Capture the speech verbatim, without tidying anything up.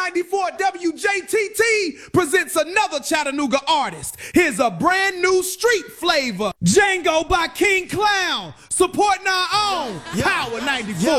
ninety-four W J T T presents another Chattanooga artist. Here's a brand new street flavor. Django by King Clown, supporting our own Power ninety-four.